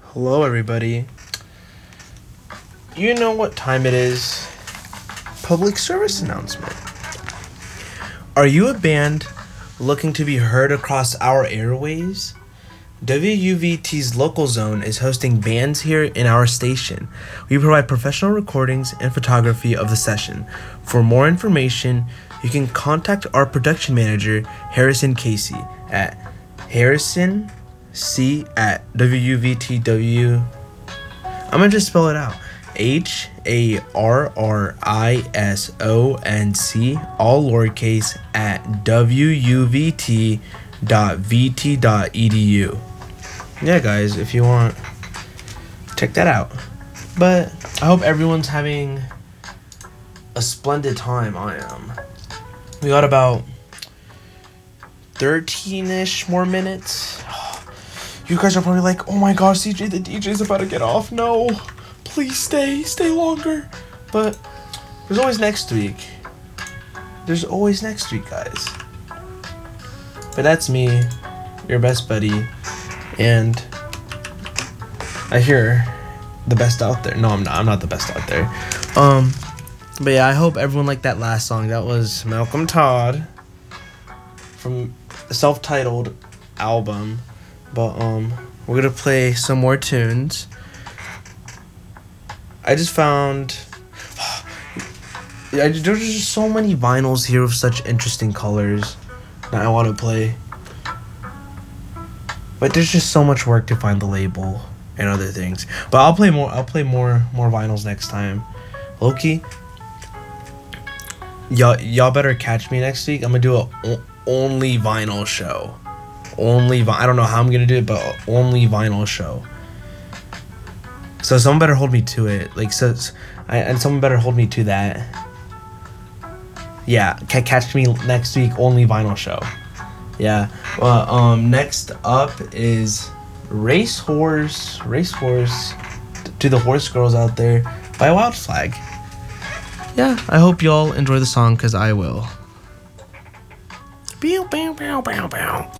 Hello, everybody. You know what time it is. Public service announcement. Are you a band looking to be heard across our airwaves? WUVT's local zone is hosting bands here in our station. We provide professional recordings and photography of the session. For more information, you can contact our production manager, Harrison Casey, at harrisonc@wuvtw. I'm gonna just spell it out. HARRISONC, all lowercase, at wuvt.vt.edu. Yeah, guys, if you want, check that out. But I hope everyone's having a splendid time. I am. We got about 13-ish more minutes. You guys are probably like, oh my gosh, CJ, the DJ's about to get off. No, please stay longer. But there's always next week. There's always next week, guys. But that's me, your best buddy, and I hear the best out there. No, I'm not the best out there. But yeah, I hope everyone liked that last song. That was Malcolm Todd from a self-titled album. But we're gonna play some more tunes. I just found there's just so many vinyls here with such interesting colors that I want to play. But there's just so much work to find the label and other things. But I'll play more vinyls next time. Loki, y'all better catch me next week. I'm gonna do a only vinyl show. I don't know how I'm gonna do it, but only vinyl show. So someone better hold me to it. And someone better hold me to that. Yeah, catch me next week. Only vinyl show. Yeah. Well, next up is Racehorse to the horse girls out there by Wild Flag. Yeah, I hope y'all enjoy the song, cause I will. Bow, bow, bow, bow, bow.